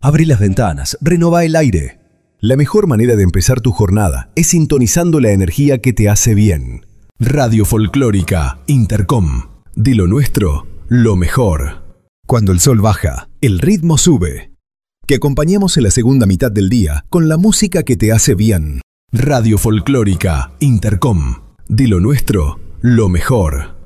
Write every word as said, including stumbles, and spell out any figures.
Abrí las ventanas, renová el aire. La mejor manera de empezar tu jornada es sintonizando la energía que te hace bien. Radio Folclórica Intercom. De lo nuestro, lo mejor. Cuando el sol baja, el ritmo sube. Que acompañamos en la segunda mitad del día con la música que te hace bien. Radio Folclórica Intercom. De lo nuestro, lo mejor.